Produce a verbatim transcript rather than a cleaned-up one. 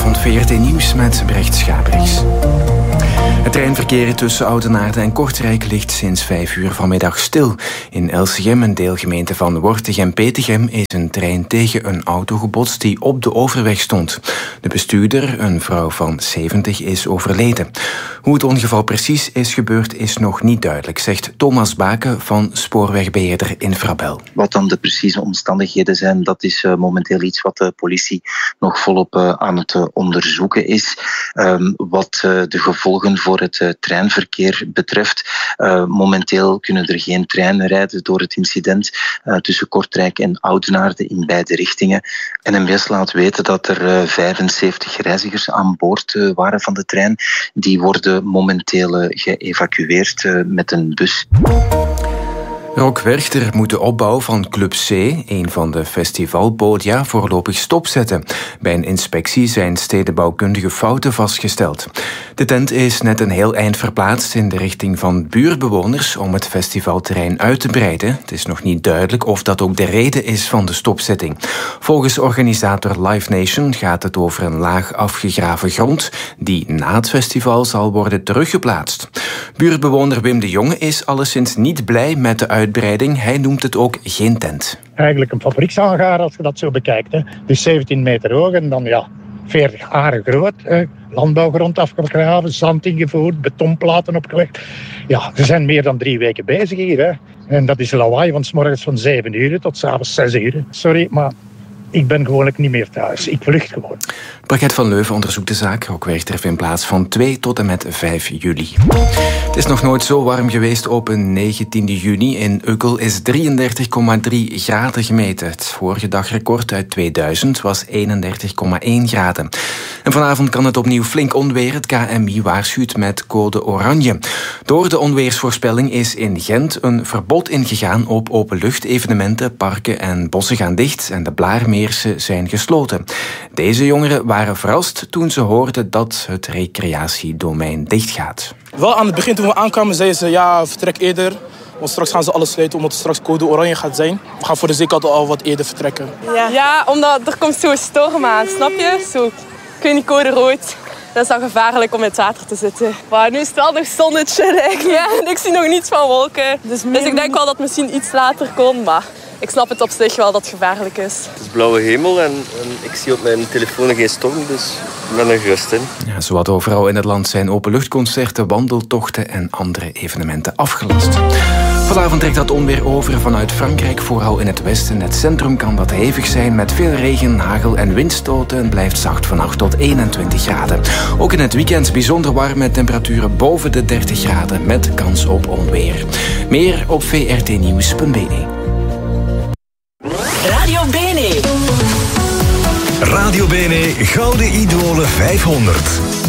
Goedenavond, V R T Nieuws met Brecht Schabriks. Het treinverkeer tussen Oudenaarde en Kortrijk ligt sinds vijf uur vanmiddag stil. In Elsegem, een deelgemeente van Wortegem-Petegem, is een trein tegen een auto gebotst die op de overweg stond. De bestuurder, een vrouw van zeventig, is overleden. Hoe het ongeval precies is gebeurd is nog niet duidelijk, zegt Thomas Baken van spoorwegbeheerder Infrabel. Wat dan de precieze omstandigheden zijn, dat is uh, momenteel iets wat de politie nog volop uh, aan het uh, onderzoeken is. Um, wat uh, de gevolgen voor het uh, treinverkeer betreft. Uh, momenteel kunnen er geen treinen rijden door het incident uh, tussen Kortrijk en Oudenaarde in beide richtingen. N M B S laat weten dat er uh, vijfenzeventig reizigers aan boord uh, waren van de trein. Die worden momenteel uh, geëvacueerd uh, met een bus. Rock Werchter moet de opbouw van Club C, een van de festivalpodia, voorlopig stopzetten. Bij een inspectie zijn stedenbouwkundige fouten vastgesteld. De tent is net een heel eind verplaatst in de richting van buurtbewoners om het festivalterrein uit te breiden. Het is nog niet duidelijk of dat ook de reden is van de stopzetting. Volgens organisator Live Nation gaat het over een laag afgegraven grond die na het festival zal worden teruggeplaatst. Buurtbewoner Wim de Jonge is alleszins niet blij met de uitbreiding. Hij noemt het ook geen tent. Eigenlijk een fabriekshangaar als je dat zo bekijkt. Hè. Dus zeventien meter hoog en dan ja, veertig aren groot. Hè. Landbouwgrond afgegraven, zand ingevoerd, betonplaten opgelegd. Ja, ze zijn meer dan drie weken bezig hier. Hè. En dat is lawaai van 's morgens van zeven uur tot 's avonds zes uur. Sorry, maar ik ben gewoonlijk niet meer thuis. Ik vlucht gewoon. Het parket van Leuven onderzoekt de zaak. Ook Werchter vindt plaats van twee tot en met vijf juli. Het is nog nooit zo warm geweest op een negentiende juni. In Ukkel is drieëndertig komma drie graden gemeten. Het vorige dagrecord uit tweeduizend was eenendertig komma één graden. En vanavond kan het opnieuw flink onweer. Het K M I waarschuwt met code oranje. Door de onweersvoorspelling is in Gent een verbod ingegaan op openlucht-evenementen. Parken en bossen gaan dicht en de Blaarmeersen zijn gesloten. Deze jongeren waren verrast toen ze hoorden dat het recreatiedomein dichtgaat. Wel aan het begin toen we aankwamen zeiden ze ja, vertrek eerder. Want straks gaan ze alles sluiten omdat er straks code oranje gaat zijn. We gaan voor de zekerheid al wat eerder vertrekken. Ja, ja, omdat er komt zo'n storm aan, snap je? Zo, ik weet niet, code rood. Dat is dan gevaarlijk om in het water te zitten. Maar nu is het wel nog zonnetje. Ja, en ik zie nog niets van wolken. Dus, dus ik denk wel dat het misschien iets later komt, maar ik snap het op zich wel dat het gevaarlijk is. Het is blauwe hemel en, en ik zie op mijn telefoon geen storm, dus ik ben er gerust in. Ja, zowat overal in het land zijn openluchtconcerten, wandeltochten en andere evenementen afgelast. Vanavond trekt dat onweer over vanuit Frankrijk, vooral in het westen. Het centrum kan dat hevig zijn met veel regen, hagel en windstoten. Het blijft zacht van acht tot eenentwintig graden. Ook in het weekend bijzonder warm met temperaturen boven de dertig graden met kans op onweer. Meer op v r t nieuws punt b e. Radio Bene. Radio Bene Gouden Idolen vijfhonderd.